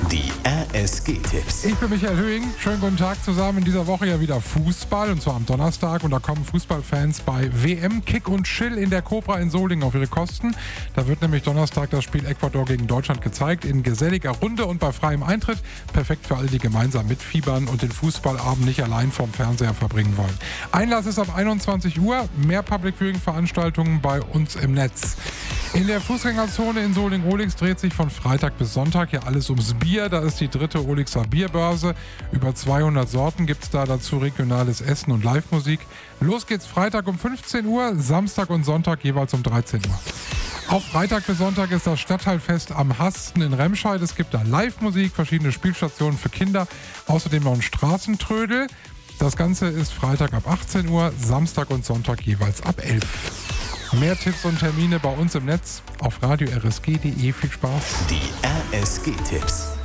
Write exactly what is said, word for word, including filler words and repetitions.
Die R S G-Tipps. Ich bin Michael Höhing. Schönen guten Tag zusammen. In dieser Woche ja wieder Fußball, und zwar am Donnerstag. Und da kommen Fußballfans bei W M Kick und Chill in der Cobra in Solingen auf ihre Kosten. Da wird nämlich Donnerstag das Spiel Ecuador gegen Deutschland gezeigt, in geselliger Runde und bei freiem Eintritt. Perfekt für alle, die gemeinsam mitfiebern und den Fußballabend nicht allein vorm Fernseher verbringen wollen. Einlass ist ab einundzwanzig Uhr. Mehr Public Viewing Veranstaltungen bei uns im Netz. In der Fußgängerzone in Solingen-Ohlix dreht sich von Freitag bis Sonntag hier alles ums Bier. Da ist die dritte Ohlixer Bierbörse. Über zweihundert Sorten gibt es da, dazu regionales Essen und Live-Musik. Los geht's Freitag um fünfzehn Uhr, Samstag und Sonntag jeweils um dreizehn Uhr. Auf Freitag bis Sonntag ist das Stadtteilfest am Hasten in Remscheid. Es gibt da Live-Musik, verschiedene Spielstationen für Kinder, außerdem noch ein Straßentrödel. Das Ganze ist Freitag ab achtzehn Uhr, Samstag und Sonntag jeweils ab elf Uhr. Mehr Tipps und Termine bei uns im Netz auf radio r s g punkt d e. Viel Spaß. Die R S G-Tipps.